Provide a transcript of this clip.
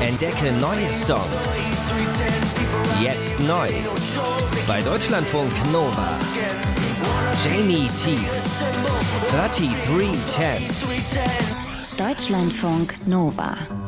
Entdecke neue Songs. Jetzt neu. Bei Deutschlandfunk Nova. Jamie T. 3310. Deutschlandfunk Nova.